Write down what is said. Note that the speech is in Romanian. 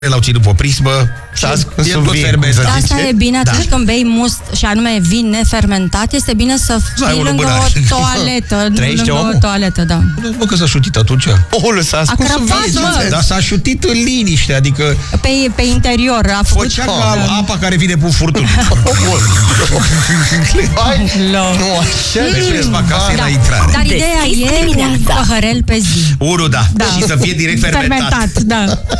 l-au ținut pe o prismă și e tot fermentat. Asta e bine atunci când bei must, și anume vin nefermentat, este bine să fii lângă o toaletă. Trăiește omul? O toaletă, da. Bă, că s-a șutit atunci. S-a ascuns în viață. Dar s-a șutit în liniște, adică... Pe interior a făcut... Făcea ca apa care vine pe furtun. Nu, așa. Mergeți acasă la intrare. Dar ideea e un păhărel pe zi. Unu, da. Și să fie direct fermentat. Da.